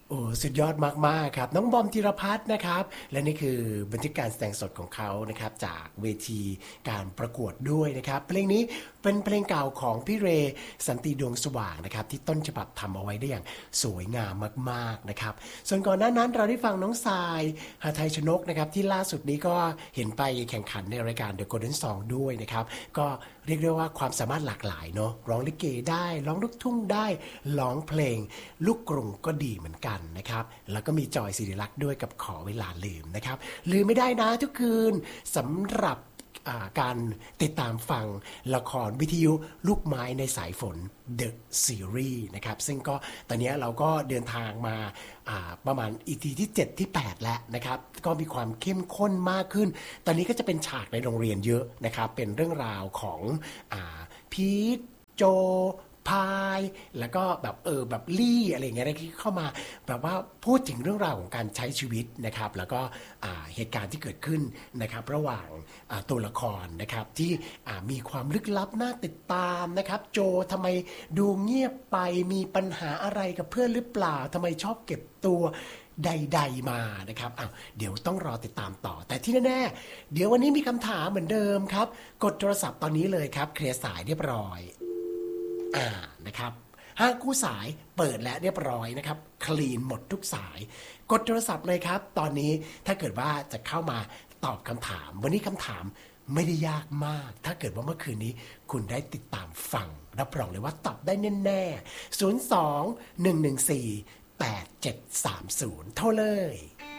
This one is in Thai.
โอ้สุดยอดมากๆครับน้องบอมธีรพัฒน์นะครับและนี่คือบันทึกการแสดงสดของเขานะครับจากเวทีการประกวดด้วยนะครับเพลงนี้เป็นเพลงเก่าของพี่เรสันติดวงสว่างนะครับที่ต้นฉบับทำเอาไว้ได้อย่างสวยงามมากๆนะครับส่วนก่อนหน้านั้นเราได้ฟังน้องทรายหาไทยชนกนะครับที่ล่าสุดนี้ก็เห็นไปแข่งขันในรายการ The Golden Song ด้วยนะครับก็เรียกได้ว่าความสามารถหลากหลายเนาะร้องลิเกได้ร้องลูกทุ่งได้ร้องเพลงลูกกรุงก็ดีเหมือนกันนะครับแล้วก็มีจอยศิริลักษณ์ด้วยกับขอเวลาลืมนะครับลืมไม่ได้นะทุกคืนสำหรับการติดตามฟังละครวิทยุลูกไม้ในสายฝน The Series นะครับซึ่งก็ตอนนี้เราก็เดินทางมาประมาณ EP ที่7ที่8แล้วนะครับก็มีความเข้มข้นมากขึ้นตอนนี้ก็จะเป็นฉากในโรงเรียนเยอะนะครับเป็นเรื่องราวของพีทโจพายแล้วก็แบบแบบลี่อะไรเงี้ยที่เข้ามาแบบว่าพูดถึงเรื่องราวของการใช้ชีวิตนะครับแล้วก็เหตุการณ์ที่เกิดขึ้นนะครับระหว่างตัวละครนะครับที่มีความลึกลับน่าติดตามนะครับโจทำไมดูเงียบไปมีปัญหาอะไรกับเพื่อนหรือเปล่าทำไมชอบเก็บตัวใดๆมานะครับเดี๋ยวต้องรอติดตามต่อแต่ที่แน่ๆเดี๋ยววันนี้มีคำถามเหมือนเดิมครับกดโทรศัพท์ตอนนี้เลยครับเคลียร์สายเรียบร้อยนะครับ5คู่สายเปิดและเรียบร้อยนะครับคลีนหมดทุกสายกดโทรศัพท์เลยครับตอนนี้ถ้าเกิดว่าจะเข้ามาตอบคำถามวันนี้คำถามไม่ได้ยากมากถ้าเกิดว่าเมื่อคืนนี้คุณได้ติดตามฟังรับรองเลยว่าตอบได้แน่ๆ02 114 8730โทรเลย